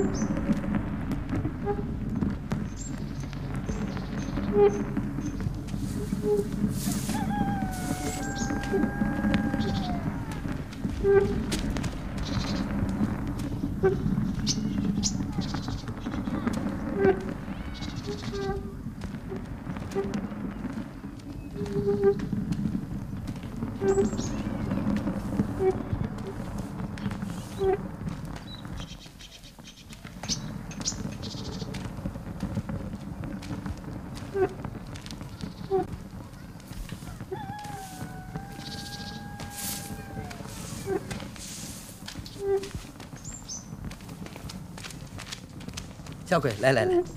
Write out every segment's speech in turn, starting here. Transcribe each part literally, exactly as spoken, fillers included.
小鬼，来来来，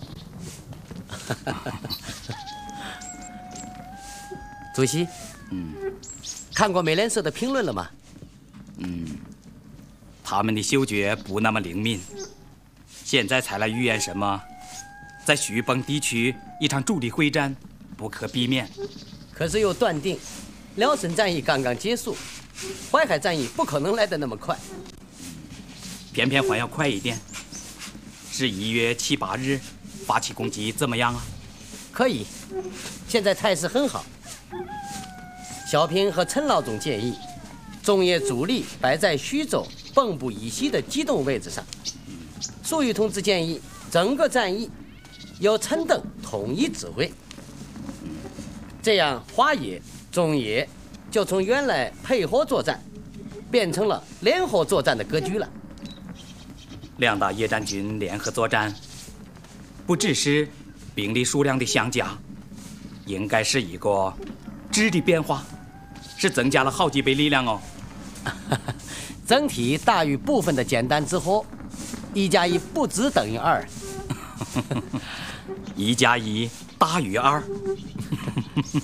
主席， 嗯， 看过美联社的评论了吗？ 嗯，他们的嗅觉不那么灵敏，现在才来预言什么，在徐蚌地区一场主力会战不可避免。 可是又断定，辽沈战役刚刚结束，淮海战役不可能来得那么快， 偏偏还要快一点。 是一月七八日发起攻击，怎么样啊？ 可以，现在态势很好。小平和陈老总建议，中野主力摆在徐州蚌埠以西的机动位置上。粟裕同志建议，整个战役由陈登统一指挥，这样华野、中野就从原来配合作战，变成了联合作战的格局了。 两大野战军联合作战，不只是兵力数量的相加，应该是一个质的变化，是增加了好几倍力量哦。 整体大于部分的简单之后，一加一不只等于二， 一加一大于二。